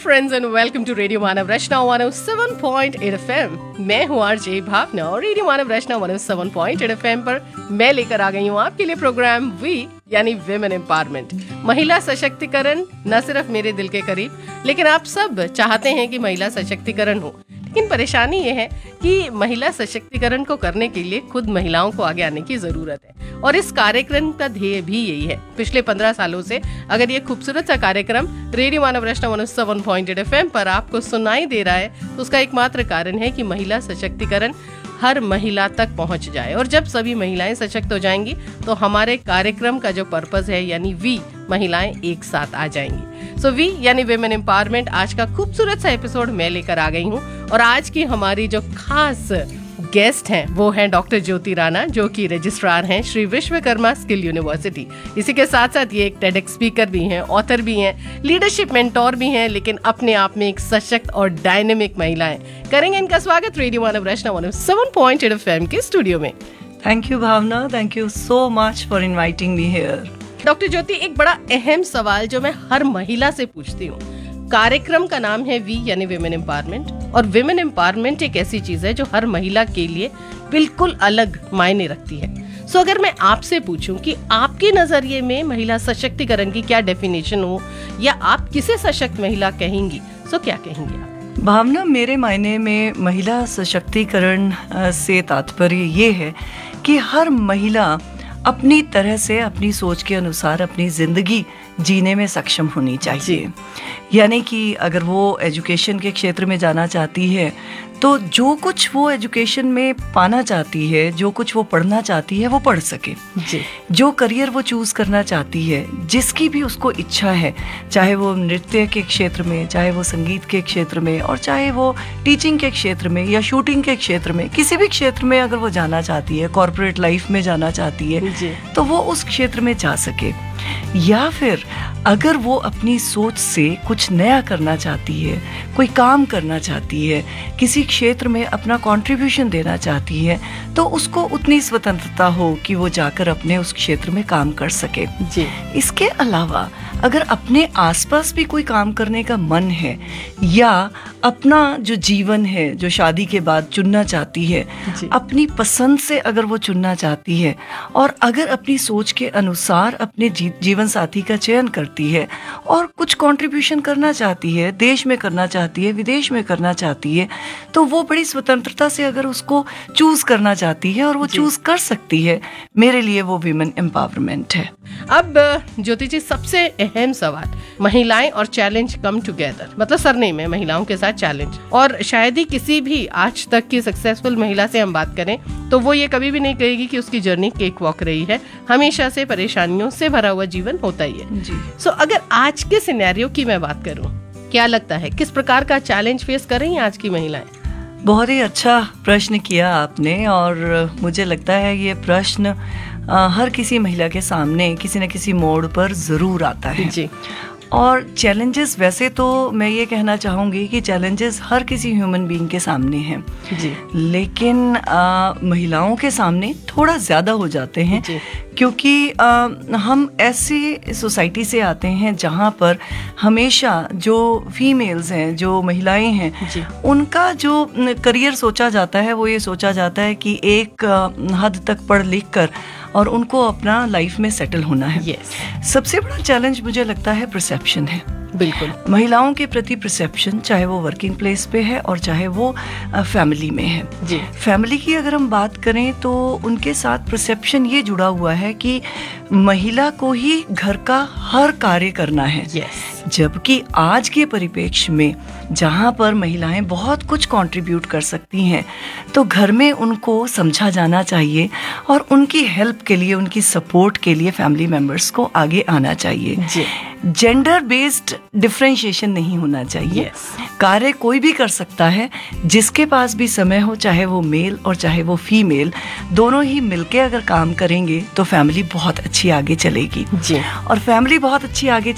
Friends and welcome to radio Manav Rachna 107.8 FM. मैं हूँ RJ भावना और रेडियो मानव रचना 107.8 FM पर मैं लेकर आ गई हूँ आपके लिए प्रोग्राम वी यानी विमेन एम्पावरमेंट, महिला सशक्तिकरण। न सिर्फ मेरे दिल के करीब, लेकिन आप सब चाहते हैं कि महिला सशक्तिकरण हो। लेकिन परेशानी ये है कि महिला सशक्तिकरण को करने के लिए खुद महिलाओं को आगे आने की जरूरत है और इस कार्यक्रम का ध्येय भी यही है। पिछले 15 सालों से अगर ये खूबसूरत सा कार्यक्रम रेडियो मानव रचना 107.8 एफएम पर आपको सुनाई दे रहा है तो उसका एकमात्र कारण है कि महिला सशक्तिकरण हर महिला तक पहुंच जाए। और जब सभी महिलाएं सशक्त हो जाएंगी तो हमारे कार्यक्रम का जो पर्पस है यानी वी, महिलाएं एक साथ आ जाएंगी। सो वी यानी विमेन एम्पावरमेंट आज का खूबसूरत सा एपिसोड मैं लेकर आ गई हूँ। और आज की हमारी जो खास गेस्ट हैं वो हैं डॉक्टर ज्योति राणा, जो कि रजिस्ट्रार हैं श्री विश्वकर्मा स्किल यूनिवर्सिटी। इसी के साथ साथ ये एक टेडेक्स स्पीकर भी हैं, ऑथर भी हैं, लीडरशिप मेंटोर भी हैं, लेकिन अपने आप में एक सशक्त और डायनेमिक महिला हैं। करेंगे इनका स्वागत रेडियो मानव रचना 107.8 एफएम के स्टूडियो में। Thank you Bhavna, thank you so much for inviting me here. Doctor ज्योति, एक बड़ा अहम सवाल जो मैं हर महिला से पूछती हूँ, कार्यक्रम का नाम है वी यानी विमेन एम्पावरमेंट, और विमेन एम्पावरमेंट एक ऐसी चीज है जो हर महिला के लिए बिल्कुल अलग मायने रखती है। सो अगर मैं आपसे पूछूं कि आपके नजरिए में महिला सशक्तिकरण की क्या डेफिनेशन हो या आप किसे सशक्त महिला कहेंगी, सो क्या कहेंगी आप? भावना, मेरे मायने में महिला सशक्तिकरण से तात्पर्य ये है कि हर महिला अपनी तरह से अपनी सोच के अनुसार अपनी जिंदगी जीने में सक्षम होनी चाहिए। यानी कि अगर वो एजुकेशन के क्षेत्र में जाना चाहती है तो जो कुछ वो एजुकेशन में पाना चाहती है, जो कुछ वो पढ़ना चाहती है, वो पढ़ सके जी। जो करियर वो चूज़ करना चाहती है, जिसकी भी उसको इच्छा है, चाहे वो नृत्य के क्षेत्र में, चाहे वो संगीत के क्षेत्र में, और चाहे वो टीचिंग के क्षेत्र में या शूटिंग के क्षेत्र में, किसी भी क्षेत्र में अगर वो जाना चाहती है, कॉर्पोरेट लाइफ में जाना चाहती है जी। तो वो उस क्षेत्र में जा सके। या फिर अगर वो अपनी सोच से कुछ नया करना चाहती है, कोई काम करना चाहती है, किसी क्षेत्र में अपना कंट्रीब्यूशन देना चाहती है, तो उसको उतनी स्वतंत्रता हो कि वो जाकर अपने उस क्षेत्र में काम कर सके जी। इसके अलावा अगर अपने आसपास भी कोई काम करने का मन है या अपना जो जीवन है जो शादी के बाद चुनना चाहती है, अपनी पसंद से अगर वो चुनना चाहती है और अगर अपनी सोच के अनुसार अपने जीवन साथी का चयन करती है और कुछ कंट्रीब्यूशन करना चाहती है, देश में करना चाहती है, विदेश में करना चाहती है, तो वो बड़ी स्वतंत्रता से अगर उसको चूज करना चाहती है और वो चूज कर सकती है, मेरे लिए वो विमेन एम्पावरमेंट है। अब ज्योति जी, सबसे अहम सवाल, महिलाएं और चैलेंज कम टुगेदर, मतलब सरनेम है महिलाओं के साथ चैलेंज। और शायद ही किसी भी आज तक की सक्सेसफुल महिला से हम बात करें तो वो ये कभी भी नहीं कहेगी कि उसकी जर्नी केक वॉक रही है। हमेशा से परेशानियों से भरा हुआ जीवन होता ही है जी। सो अगर आज के सिनेरियो की मैं बात करूं, क्या लगता है किस प्रकार का चैलेंज फेस कर रही हैं आज की महिलाएं? बहुत ही अच्छा प्रश्न किया आपने, और मुझे लगता है ये प्रश्न हर किसी महिला के सामने किसी न किसी मोड़ पर ज़रूर आता है जी। और चैलेंजेस, वैसे तो मैं ये कहना चाहूँगी कि चैलेंजेस हर किसी ह्यूमन बीइंग के सामने हैं जी। लेकिन महिलाओं के सामने थोड़ा ज़्यादा हो जाते हैं क्योंकि हम ऐसी सोसाइटी से आते हैं जहाँ पर हमेशा जो फीमेल्स हैं, जो महिलाएं हैं, उनका जो करियर सोचा जाता है वो ये सोचा जाता है कि एक हद तक पढ़ लिख कर और उनको अपना लाइफ में सेटल होना है। सबसे बड़ा चैलेंज मुझे लगता है परसेप्शन है। बिल्कुल, महिलाओं के प्रति परसेप्शन, चाहे वो वर्किंग प्लेस पे है और चाहे वो फैमिली में है जी। फैमिली की अगर हम बात करें तो उनके साथ परसेप्शन ये जुड़ा हुआ है कि महिला को ही घर का हर कार्य करना है। जबकि आज के परिप्रेक्ष्य में जहाँ पर महिलाएं बहुत कुछ कंट्रीब्यूट कर सकती हैं, तो घर में उनको समझा जाना चाहिए और उनकी हेल्प के लिए, उनकी सपोर्ट के लिए फैमिली मेंबर्स को आगे आना चाहिए। जेंडर बेस्ड डिफरेंशिएशन नहीं होना चाहिए। कार्य कोई भी कर सकता है, जिसके पास भी समय हो, चाहे वो मेल और चाहे वो फीमेल, दोनों ही मिलके अगर काम करेंगे तो फैमिली बहुत अच्छी आगे चलेगी जी। और फैमिली बहुत अच्छी आगे